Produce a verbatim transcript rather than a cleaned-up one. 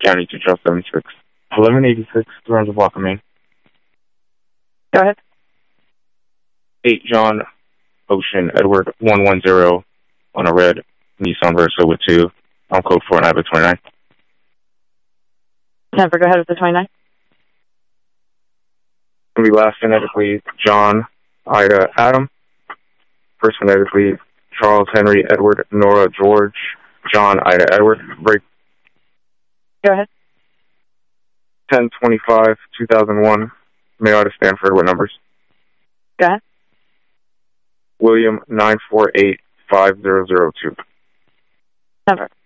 County two Charles seventy-six. eleven eighty-six, three hundred block of Main. Go ahead. eight John Ocean Edward one one zero on a red Nissan Versa with two. On code four nine by twenty-nine. Denver, go ahead with the twenty-nine. Going to be last phonetically John Ida Adam. First phonetically Charles Henry Edward Nora George John Ida Edward. Break. Go ahead. ten twenty-five two thousand one. Mail out of Stanford. What numbers? Go ahead. William nine four eight five zero zero two. Denver.